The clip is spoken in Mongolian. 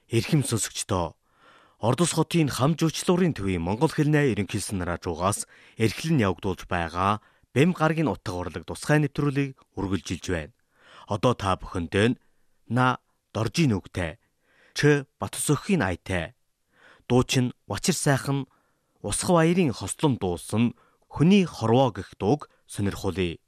Эрхэм сонсогчдоо, Ордос хотын хам жуулчлалын төвийн монгол хэлний ерөнхийлсөн радиогаас эрхлэн явагдуулж байгаа Бэм гарагийн утга урлаг тусгай нэвтрүүлгийг үргэлжилж байна. Одоо та бүхэндээ на доржийн үгтэй Ч Батсөхийн айтай дуучин Вачир сайхан Усх баярын хослон дуусан хүний хорвоо гэх дууг сонирхуулъя.